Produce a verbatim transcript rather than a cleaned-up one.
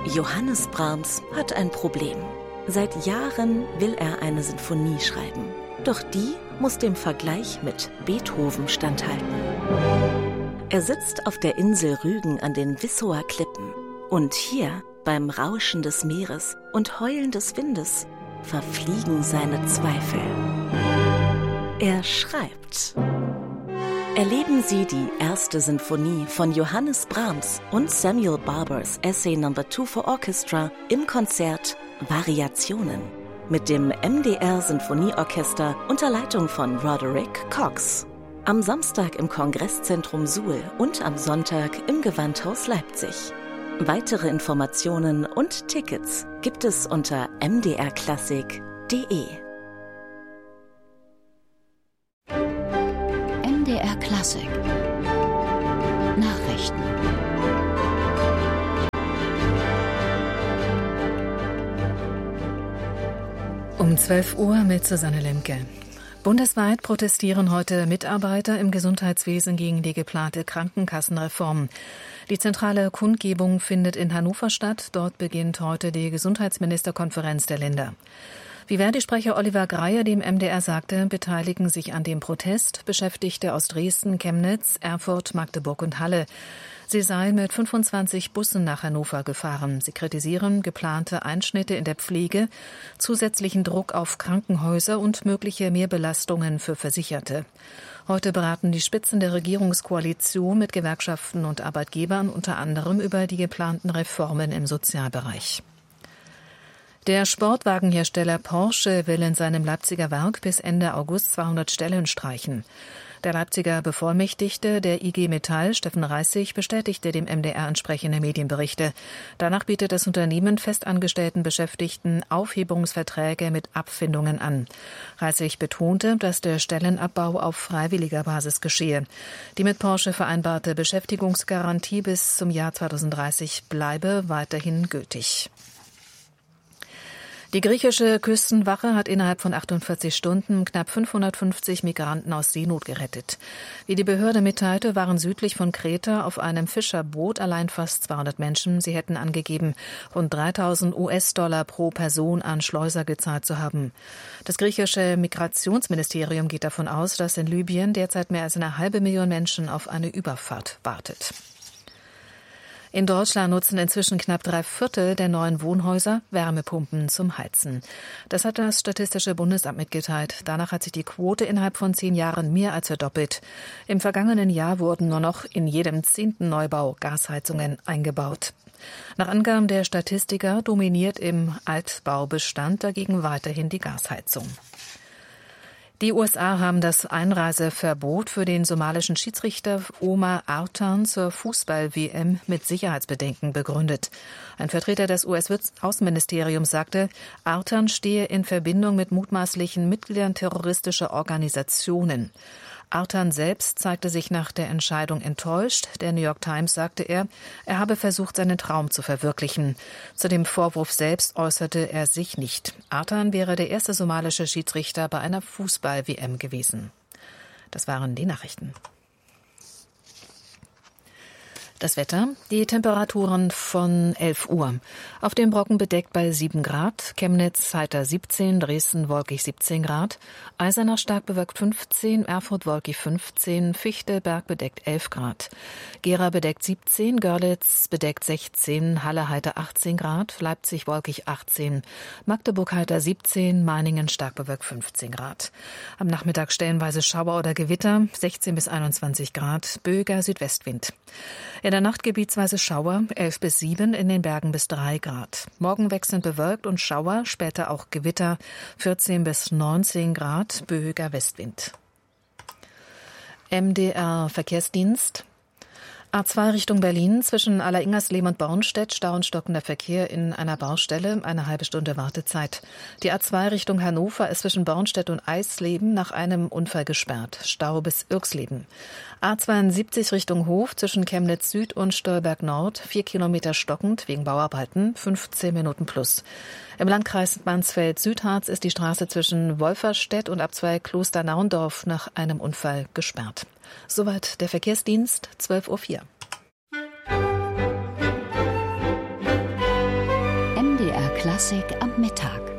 Johannes Brahms hat ein Problem. Seit Jahren will er eine Sinfonie schreiben. Doch die muss dem Vergleich mit Beethoven standhalten. Er sitzt auf der Insel Rügen an den Wissower Klippen. Und hier, beim Rauschen des Meeres und Heulen des Windes, verfliegen seine Zweifel. Er schreibt. Erleben Sie die erste Sinfonie von Johannes Brahms und Samuel Barbers Essay Number two for Orchestra im Konzert Variationen mit dem M D R Sinfonieorchester unter Leitung von Roderick Cox. Am Samstag im Kongresszentrum Suhl und am Sonntag im Gewandhaus Leipzig. Weitere Informationen und Tickets gibt es unter m d r klassik punkt d e. M D R Klassik Nachrichten. Um zwölf Uhr mit Susanne Lemke. Bundesweit protestieren heute Mitarbeiter im Gesundheitswesen gegen die geplante Krankenkassenreform. Die zentrale Kundgebung findet in Hannover statt. Dort beginnt heute die Gesundheitsministerkonferenz der Länder. Wie Verdi-Sprecher Oliver Greier dem M D R sagte, beteiligen sich an dem Protest Beschäftigte aus Dresden, Chemnitz, Erfurt, Magdeburg und Halle. Sie seien mit fünfundzwanzig Bussen nach Hannover gefahren. Sie kritisieren geplante Einschnitte in der Pflege, zusätzlichen Druck auf Krankenhäuser und mögliche Mehrbelastungen für Versicherte. Heute beraten die Spitzen der Regierungskoalition mit Gewerkschaften und Arbeitgebern unter anderem über die geplanten Reformen im Sozialbereich. Der Sportwagenhersteller Porsche will in seinem Leipziger Werk bis Ende August zweihundert Stellen streichen. Der Leipziger Bevollmächtigte der I G Metall, Steffen Reissig, bestätigte dem M D R entsprechende Medienberichte. Danach bietet das Unternehmen festangestellten Beschäftigten Aufhebungsverträge mit Abfindungen an. Reissig betonte, dass der Stellenabbau auf freiwilliger Basis geschehe. Die mit Porsche vereinbarte Beschäftigungsgarantie bis zum Jahr zweitausenddreißig bleibe weiterhin gültig. Die griechische Küstenwache hat innerhalb von achtundvierzig Stunden knapp fünfhundertfünfzig Migranten aus Seenot gerettet. Wie die Behörde mitteilte, waren südlich von Kreta auf einem Fischerboot allein fast zweihundert Menschen. Sie hätten angegeben, rund dreitausend U S-Dollar pro Person an Schleuser gezahlt zu haben. Das griechische Migrationsministerium geht davon aus, dass in Libyen derzeit mehr als eine halbe Million Menschen auf eine Überfahrt wartet. In Deutschland nutzen inzwischen knapp drei Viertel der neuen Wohnhäuser Wärmepumpen zum Heizen. Das hat das Statistische Bundesamt mitgeteilt. Danach hat sich die Quote innerhalb von zehn Jahren mehr als verdoppelt. Im vergangenen Jahr wurden nur noch in jedem zehnten Neubau Gasheizungen eingebaut. Nach Angaben der Statistiker dominiert im Altbaubestand dagegen weiterhin die Gasheizung. Die U S A haben das Einreiseverbot für den somalischen Schiedsrichter Omar Artan zur Fußball-W M mit Sicherheitsbedenken begründet. Ein Vertreter des U S-Außenministeriums sagte, Artan stehe in Verbindung mit mutmaßlichen Mitgliedern terroristischer Organisationen. Artan selbst zeigte sich nach der Entscheidung enttäuscht. Der New York Times sagte er, er habe versucht, seinen Traum zu verwirklichen. Zu dem Vorwurf selbst äußerte er sich nicht. Artan wäre der erste somalische Schiedsrichter bei einer Fußball-W M gewesen. Das waren die Nachrichten. Das Wetter, die Temperaturen von elf Uhr. Auf dem Brocken bedeckt bei sieben Grad, Chemnitz heiter siebzehn, Dresden wolkig siebzehn Grad, Eisenach stark bewölkt fünfzehn, Erfurt wolkig fünfzehn, Fichte bergbedeckt elf Grad, Gera bedeckt siebzehn, Görlitz bedeckt sechzehn, Halle heiter achtzehn Grad, Leipzig wolkig achtzehn, Magdeburg heiter siebzehn, Meiningen stark bewölkt fünfzehn Grad. Am Nachmittag stellenweise Schauer oder Gewitter, sechzehn bis einundzwanzig Grad, böiger Südwestwind. In der Nacht gebietsweise Schauer, elf bis sieben, in den Bergen bis drei Grad. Morgen wechselnd bewölkt und Schauer, später auch Gewitter, vierzehn bis neunzehn Grad, böiger Westwind. M D R Verkehrsdienst. A zwei Richtung Berlin, zwischen Allersingersleben und Bornstedt, Stau und stockender Verkehr in einer Baustelle, eine halbe Stunde Wartezeit. Die A zwei Richtung Hannover ist zwischen Bornstedt und Eisleben nach einem Unfall gesperrt, Stau bis Irxleben. A zweiundsiebzig Richtung Hof, zwischen Chemnitz Süd und Stolberg Nord, vier Kilometer stockend wegen Bauarbeiten, fünfzehn Minuten plus. Im Landkreis Mansfeld-Südharz ist die Straße zwischen Wolferstedt und Abzweig Kloster-Naundorf nach einem Unfall gesperrt. Soweit der Verkehrsdienst, zwölf Uhr vier. Klassik am Mittag.